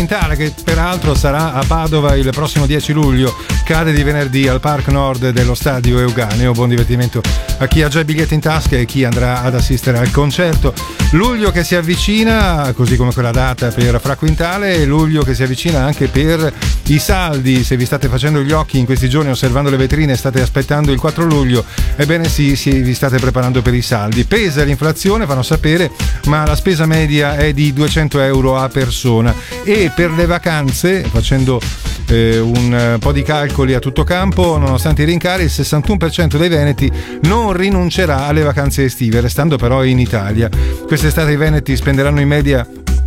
che peraltro sarà a Padova il prossimo 10 luglio, cade di venerdì al Park Nord dello Stadio Euganeo. Buon divertimento a chi ha già i biglietti in tasca e chi andrà ad assistere al concerto. Luglio che si avvicina, così come quella data per Fra Quintale, e luglio che si avvicina anche per i saldi. Se vi state facendo gli occhi in questi giorni osservando le vetrine e state aspettando il 4 luglio, ebbene sì, vi state preparando per i saldi. Pesa l'inflazione, fanno sapere, ma la spesa media è di 200 euro a persona. E per le vacanze, facendo un po' di calcoli a tutto campo, nonostante i rincari, il 61% dei veneti non rinuncerà alle vacanze estive, restando però in Italia. Quest'estate i veneti spenderanno in media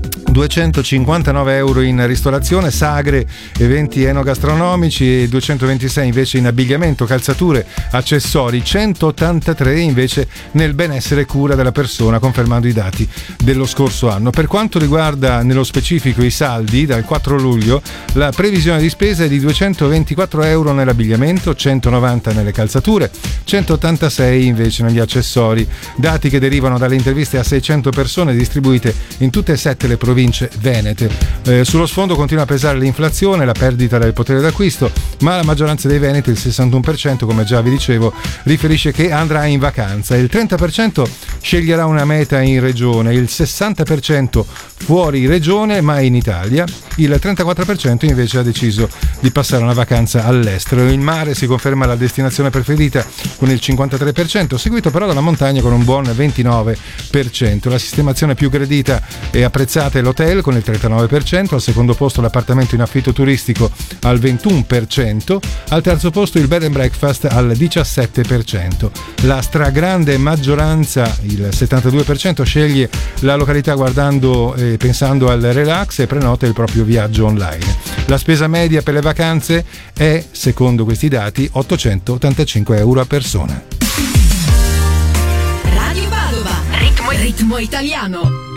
259 euro in ristorazione, sagre, eventi enogastronomici, e 226 invece in abbigliamento, calzature, accessori, 183 invece nel benessere e cura della persona, confermando i dati dello scorso anno. Per quanto riguarda nello specifico i saldi, dal 4 luglio la previsione di spesa è di 224 euro nell'abbigliamento, 190 nelle calzature, 186 invece negli accessori, dati che derivano dalle interviste a 600 persone distribuite in tutte e 7 le province venete. Sullo sfondo continua a pesare l'inflazione, la perdita del potere d'acquisto, ma la maggioranza dei veneti, il 61%, come già vi dicevo, riferisce che andrà in vacanza, il 30% sceglierà una meta in regione, il 60% fuori regione ma in Italia, il 34% invece ha deciso di passare una vacanza all'estero. Il mare si conferma la destinazione preferita con il 53%, seguito però dalla montagna con un buon 29%. La sistemazione più gradita e apprezzata è l'hotel con il 39%, al secondo posto l'appartamento in affitto turistico al 21%, al terzo posto il bed and breakfast al 17%. La stragrande maggioranza, il 72%, sceglie la località guardando e pensando al relax e prenota il proprio viaggio online. La spesa media per le vacanze è, secondo questi dati, 885 euro a persona. Radio Padova, ritmo italiano.